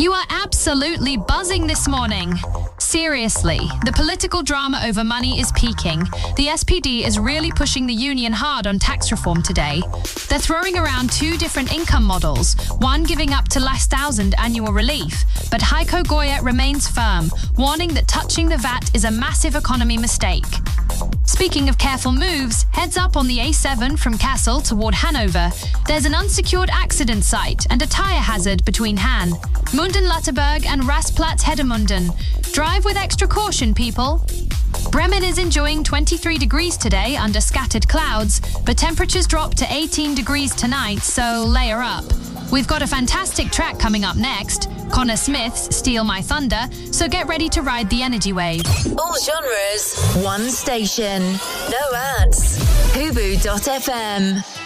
You are absolutely buzzing this morning. Seriously, the political drama over money is peaking. The SPD is really pushing the union hard on tax reform today. They're throwing around two different income models, one giving up to last thousand annual relief. But Heiko Goya remains firm, warning that touching the VAT is a massive economy mistake. Speaking of careful moves, heads up on the A7 from Kassel toward Hanover. There's an unsecured accident site and a tyre hazard between Hann, Munden-Latterberg and Rasplatz-Hedemunden. Drive with extra caution, people. Bremen is enjoying 23 degrees today under scattered clouds, but temperatures drop to 18 degrees tonight, so layer up. We've got a fantastic track coming up next, Connor Smith's Steal My Thunder, so get ready to ride the energy wave. All genres, one station, no ads. Hubu.fm.